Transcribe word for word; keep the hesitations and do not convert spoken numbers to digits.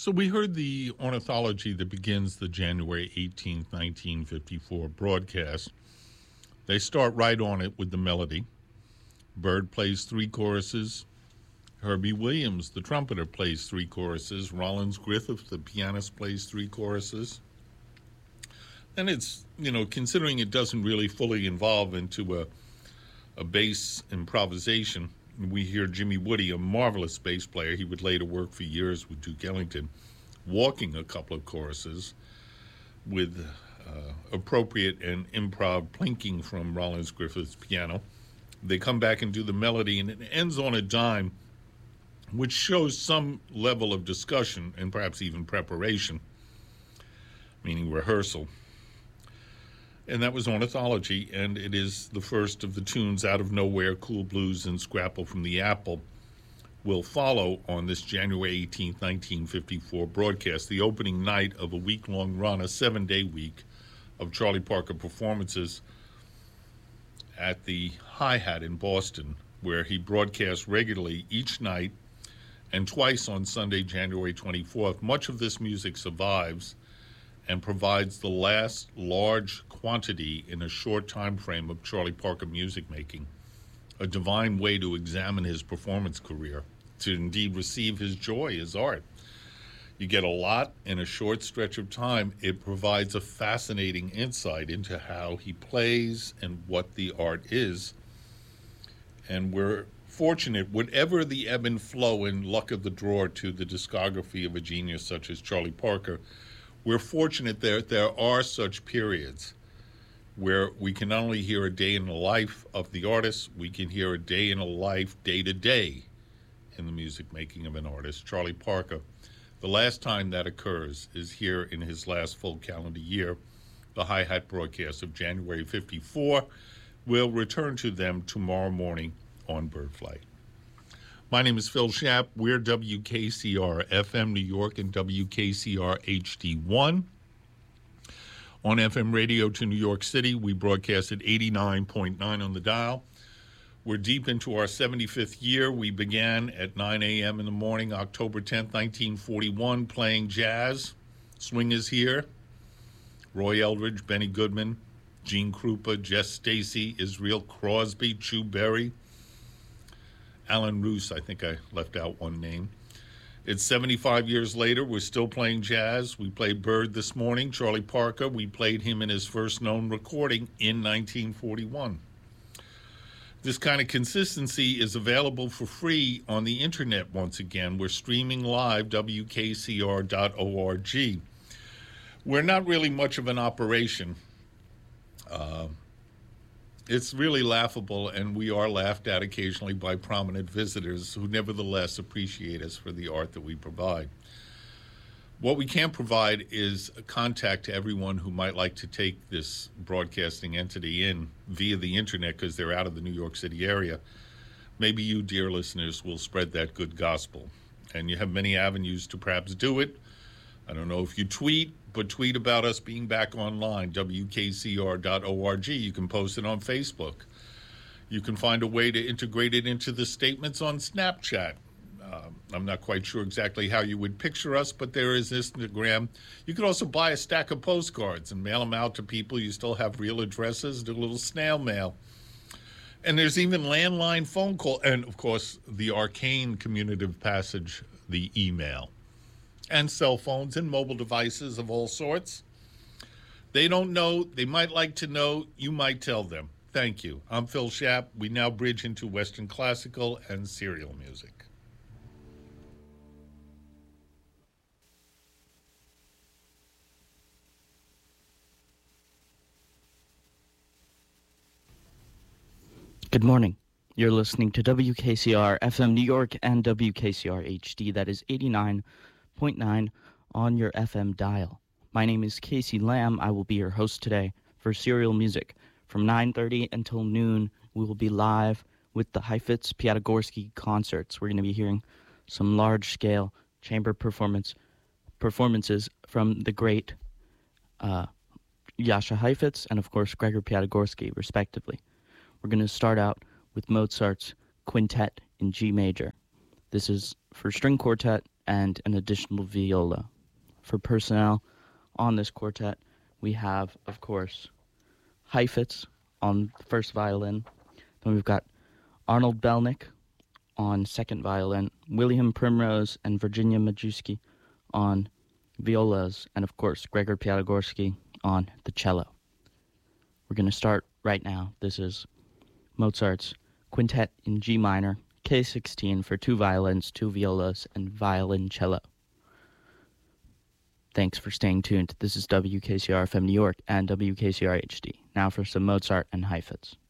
So we heard the ornithology that begins the January eighteenth, nineteen fifty-four broadcast. They start right on it with the melody. Bird plays three choruses. Herbie Williams, the trumpeter, plays three choruses. Rollins Griffith, the pianist, plays three choruses. And it's, you know, considering it doesn't really fully evolve into a, a bass improvisation, we hear Jimmy Woody, a marvelous bass player. He would later work for years with Duke Ellington, walking a couple of choruses with uh, appropriate and improv plinking from Rollins Griffith's piano. They come back and do the melody, and it ends on a dime, which shows some level of discussion and perhaps even preparation, meaning rehearsal. And that was Ornithology, and it is the first of the tunes Out of Nowhere, Cool Blues, and Scrapple from the Apple will follow on this January eighteenth, nineteen fifty-four broadcast, the opening night of a week-long run, a seven-day week of Charlie Parker performances at the Hi-Hat in Boston, where he broadcast regularly each night and twice on Sunday, January twenty-fourth. Much of this music survives and provides the last large quantity in a short time frame of Charlie Parker music making, a divine way to examine his performance career, to indeed receive his joy, his art. You get a lot in a short stretch of time. It provides a fascinating insight into how he plays and what the art is. And we're fortunate, whatever the ebb and flow and luck of the draw to the discography of a genius such as Charlie Parker, we're fortunate that there are such periods where we can not only hear a day in the life of the artist, we can hear a day in a life, day to day, in the music making of an artist. Charlie Parker, the last time that occurs is here in his last full calendar year, the Hi-Hat broadcast of January fifty-four. We'll return to them tomorrow morning on Birdflight. My name is Phil Schapp. We're W K C R F M New York and W K C R H D one. On F M radio to New York City, we broadcast at eighty-nine point nine on the dial. We're deep into our seventy-fifth year. We began at nine a.m. in the morning, October tenth, nineteen forty-one, playing jazz. Swing is here. Roy Eldridge, Benny Goodman, Gene Krupa, Jess Stacy, Israel Crosby, Chu Berry, Alan Roos, I think I left out one name. It's seventy-five years later. We're still playing jazz. We played Bird this morning, Charlie Parker. We played him in his first known recording in nineteen forty-one. This kind of consistency is available for free on the internet once again. We're streaming live, W K C R dot org. We're not really much of an operation. Uh, It's really laughable, and we are laughed at occasionally by prominent visitors who nevertheless appreciate us for the art that we provide. What we can provide is a contact to everyone who might like to take this broadcasting entity in via the internet because they're out of the New York City area. Maybe you, dear listeners, will spread that good gospel. And you have many avenues to perhaps do it. I don't know if you tweet, but tweet about us being back online, W K C R dot org. You can post it on Facebook. You can find a way to integrate it into the statements on Snapchat. Uh, I'm not quite sure exactly how you would picture us, but there is Instagram. You could also buy a stack of postcards and mail them out to people. You still have real addresses, do a little snail mail. And there's even landline phone call, and, of course, the arcane communicative passage, the email. And cell phones and mobile devices of all sorts. They don't know. They might like to know. You might tell them. Thank you. I'm Phil Schapp. We now bridge into Western classical and serial music. Good morning. You're listening to W K C R F M New York and W K C R H D. That is eighty-nine point nine on your F M dial. My name is Casey Lamb. I will be your host today for Serial Music. From nine thirty until noon, we will be live with the Heifetz Piatigorsky concerts. We're going to be hearing some large-scale chamber performance performances from the great uh, Jascha Heifetz and, of course, Gregor Piatigorsky, respectively. We're going to start out with Mozart's Quintet in G major. This is for string quartet and an additional viola. For personnel on this quartet, we have, of course, Heifetz on first violin. Then we've got Arnold Belnick on second violin, William Primrose and Virginia Majewski on violas, and of course, Gregor Piatigorsky on the cello. We're going to start right now. This is Mozart's Quintet in G minor, K sixteen for two violins, two violas, and violoncello. Thanks for staying tuned. This is W K C R F M New York and W K C R H D. Now for some Mozart and Heifetz.